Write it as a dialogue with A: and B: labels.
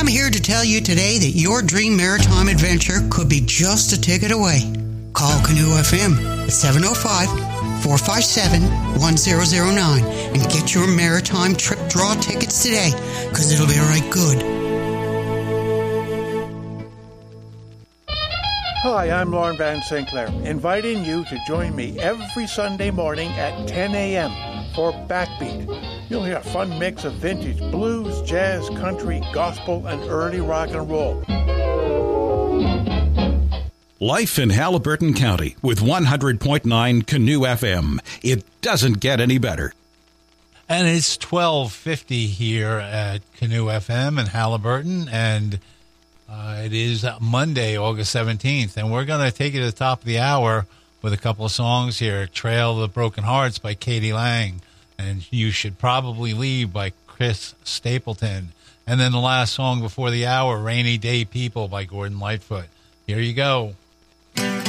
A: I'm here to tell you today that your dream maritime adventure could be just a ticket away. Call Canoe FM at 705-457-1009 and get your maritime trip draw tickets today, because it'll be right good.
B: Hi, I'm Lauren Van Sinclair, inviting you to join me every Sunday morning at 10 a.m. for Backbeat. You'll hear a fun mix of vintage blues, jazz, country, gospel, and early rock and roll.
C: Life in Haliburton County with 100.9 Canoe FM. It doesn't get any better.
D: And it's 12:50 here at Canoe FM in Haliburton, and it is Monday, August 17th, and we're going to take it to the top of the hour with a couple of songs here. Trail of the Broken Hearts by Katie Lang, and You Should Probably Leave by Chris Stapleton. And then the last song before the hour, Rainy Day People by Gordon Lightfoot. Here you go.